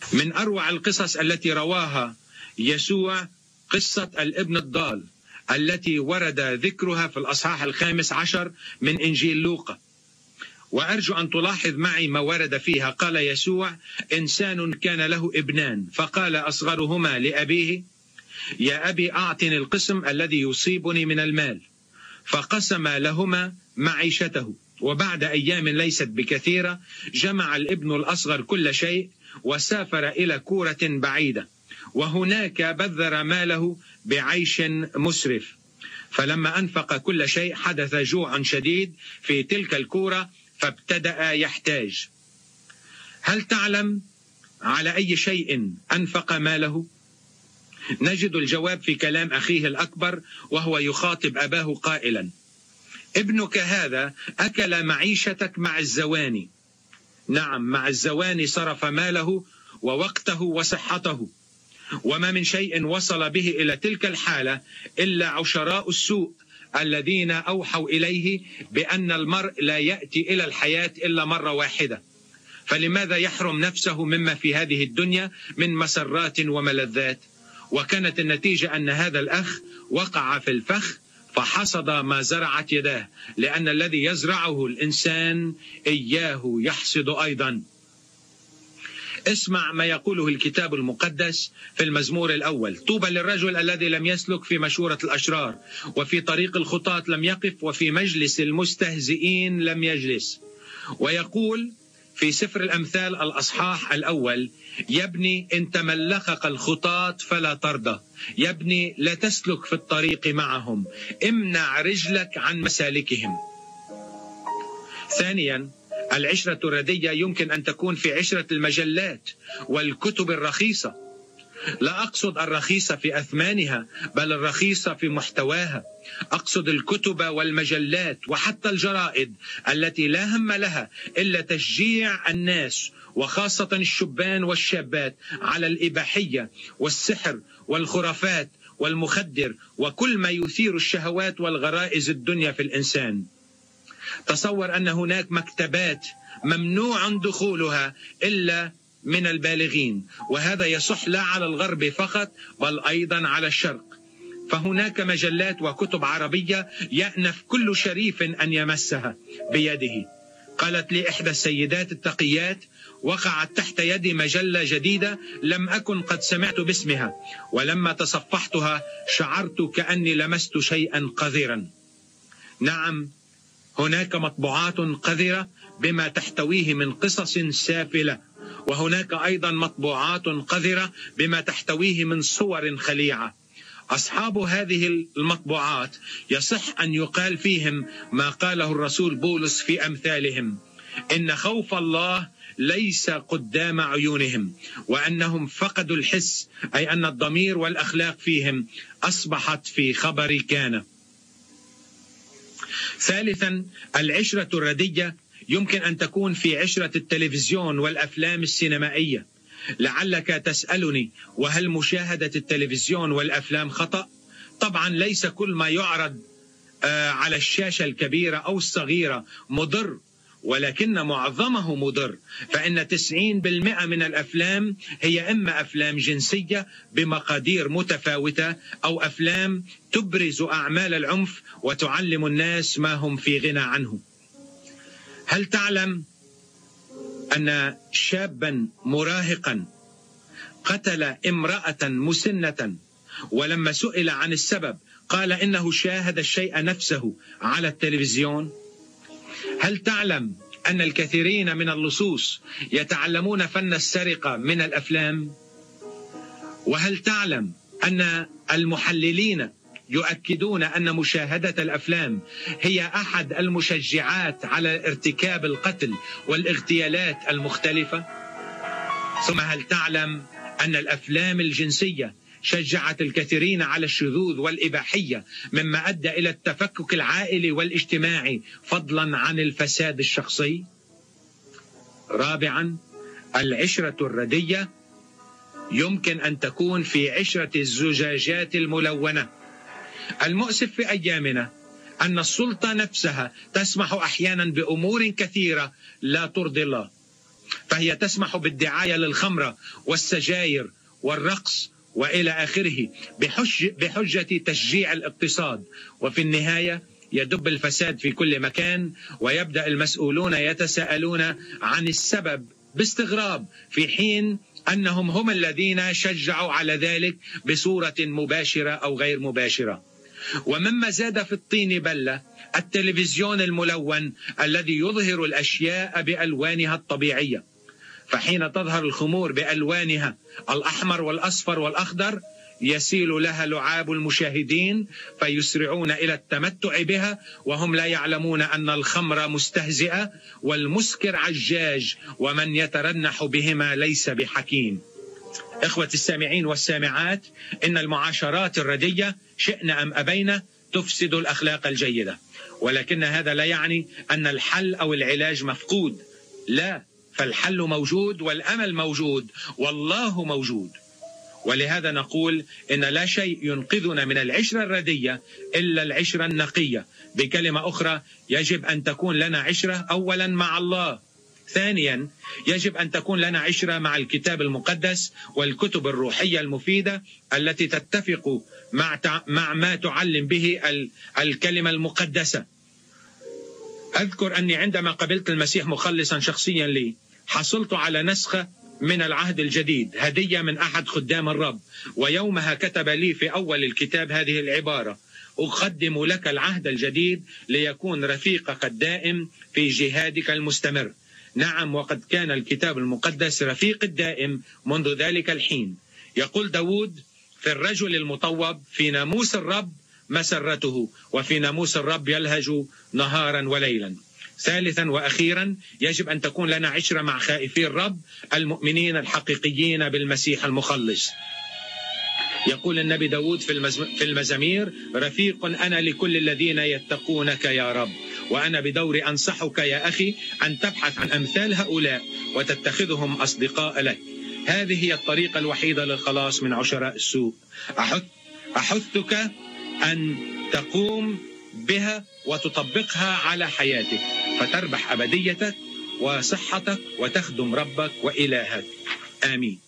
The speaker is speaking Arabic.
من أروع القصص التي رواها يسوع قصة الابن الضال التي ورد ذكرها في الأصحاح 15 من إنجيل لوقا، وأرجو أن تلاحظ معي ما ورد فيها. قال يسوع: إنسان كان له ابنان، فقال أصغرهما لأبيه: يا أبي أعطني القسم الذي يصيبني من المال، فقسم لهما معيشته. وبعد أيام ليست بكثيرة جمع الابن الأصغر كل شيء وسافر إلى كورة بعيدة، وهناك بذر ماله بعيش مسرف. فلما أنفق كل شيء حدث جوع شديد في تلك الكورة، فابتدأ يحتاج. هل تعلم على أي شيء أنفق ماله؟ نجد الجواب في كلام أخيه الأكبر، وهو يخاطب أباه قائلا: ابنك هذا أكل معيشتك مع الزواني. نعم، مع الزواني صرف ماله ووقته وصحته، وما من شيء وصل به إلى تلك الحالة إلا عشراء السوء الذين أوحوا إليه بأن المرء لا يأتي إلى الحياة إلا مرة واحدة، فلماذا يحرم نفسه مما في هذه الدنيا من مسرات وملذات؟ وكانت النتيجة أن هذا الأخ وقع في الفخ فحصد ما زرعت يداه، لأن الذي يزرعه الإنسان إياه يحصد أيضا. اسمع ما يقوله الكتاب المقدس في المزمور الأول: طوبى للرجل الذي لم يسلك في مشورة الأشرار، وفي طريق الخطاة لم يقف، وفي مجلس المستهزئين لم يجلس. ويقول في سفر الأمثال الأصحاح الأول: يا ابني إن تملقك الخطاة فلا ترضى، يا ابني لا تسلك في الطريق معهم، امنع رجلك عن مسالكهم. ثانيا، العشرة الردية يمكن أن تكون في عشرة المجلات والكتب الرخيصة. لا أقصد الرخيصة في أثمانها، بل الرخيصة في محتواها. أقصد الكتب والمجلات وحتى الجرائد التي لا هم لها إلا تشجيع الناس وخاصة الشبان والشابات على الإباحية والسحر والخرافات والمخدر وكل ما يثير الشهوات والغرائز الدنيا في الإنسان. تصور أن هناك مكتبات ممنوع دخولها إلا من البالغين، وهذا يصح لا على الغرب فقط بل أيضا على الشرق. فهناك مجلات وكتب عربية يأنف كل شريف أن يمسها بيده. قالت لي إحدى السيدات التقيات: وقعت تحت يدي مجلة جديدة لم أكن قد سمعت باسمها، ولما تصفحتها شعرت كأني لمست شيئا قذرا. نعم، هناك مطبوعات قذرة بما تحتويه من قصص سافلة، وهناك أيضا مطبوعات قذرة بما تحتويه من صور خليعة. أصحاب هذه المطبوعات يصح أن يقال فيهم ما قاله الرسول بولس في أمثالهم: إن خوف الله ليس قدام عيونهم، وأنهم فقدوا الحس، أي أن الضمير والأخلاق فيهم أصبحت في خبر كان. ثالثا، العشرة الردية يمكن أن تكون في عشرة التلفزيون والأفلام السينمائية. لعلك تسألني: وهل مشاهدة التلفزيون والأفلام خطأ؟ طبعا ليس كل ما يعرض على الشاشة الكبيرة أو الصغيرة مضر، ولكن معظمه مضر. فإن 90% من الأفلام هي إما أفلام جنسية بمقادير متفاوتة، أو أفلام تبرز أعمال العنف وتعلم الناس ما هم في غنى عنه. هل تعلم أن شابا مراهقا قتل امرأة مسنة، ولما سئل عن السبب قال إنه شاهد الشيء نفسه على التلفزيون؟ هل تعلم أن الكثيرين من اللصوص يتعلمون فن السرقة من الأفلام؟ وهل تعلم أن المحللين يؤكدون أن مشاهدة الأفلام هي أحد المشجعات على ارتكاب القتل والاغتيالات المختلفة؟ ثم هل تعلم أن الأفلام الجنسية شجعت الكثيرين على الشذوذ والإباحية، مما أدى إلى التفكك العائلي والاجتماعي فضلا عن الفساد الشخصي؟ رابعا، العشرة الردية يمكن أن تكون في عشرة الزجاجات الملونة. المؤسف في أيامنا أن السلطة نفسها تسمح أحيانا بأمور كثيرة لا ترضي الله. فهي تسمح بالدعاية للخمرة والسجاير والرقص وإلى آخره بحجة تشجيع الاقتصاد. وفي النهاية يدب الفساد في كل مكان، ويبدأ المسؤولون يتساءلون عن السبب باستغراب، في حين أنهم هم الذين شجعوا على ذلك بصورة مباشرة أو غير مباشرة. ومما زاد في الطين بلة التلفزيون الملون الذي يظهر الأشياء بألوانها الطبيعية، فحين تظهر الخمور بألوانها الأحمر والأصفر والأخضر يسيل لها لعاب المشاهدين فيسرعون إلى التمتع بها، وهم لا يعلمون أن الخمر مستهزئة والمسكر عجاج، ومن يترنح بهما ليس بحكيم. إخوة السامعين والسامعات، إن المعاشرات الردية شئنا أم أبينا تفسد الأخلاق الجيدة، ولكن هذا لا يعني أن الحل أو العلاج مفقود، لا، فالحل موجود والأمل موجود والله موجود. ولهذا نقول إن لا شيء ينقذنا من العشرة الردية إلا العشرة النقية. بكلمة أخرى، يجب أن تكون لنا عشرة أولا مع الله، ثانيا يجب أن تكون لنا عشرة مع الكتاب المقدس والكتب الروحية المفيدة التي تتفق مع ما تعلم به الكلمة المقدسة. أذكر أني عندما قبلت المسيح مخلصا شخصيا لي حصلت على نسخة من العهد الجديد هدية من أحد خدام الرب، ويومها كتب لي في أول الكتاب هذه العبارة: أقدم لك العهد الجديد ليكون رفيقك الدائم في جهادك المستمر. نعم، وقد كان الكتاب المقدس رفيق الدائم منذ ذلك الحين. يقول داود: في الرجل المطوب في ناموس الرب مسرته، وفي ناموس الرب يلهج نهارا وليلا. ثالثا وأخيرا، يجب أن تكون لنا عشرة مع خائفي الرب المؤمنين الحقيقيين بالمسيح المخلص. يقول النبي داود في المزامير: رفيق أنا لكل الذين يتقونك يا رب. وأنا بدوري أنصحك يا أخي أن تبحث عن أمثال هؤلاء وتتخذهم أصدقاء لك. هذه هي الطريقة الوحيدة للخلاص من عشراء السوء. أحثك أن تقوم بها وتطبقها على حياتك فتربح أبديتك وصحتك وتخدم ربك وإلهك. آمين.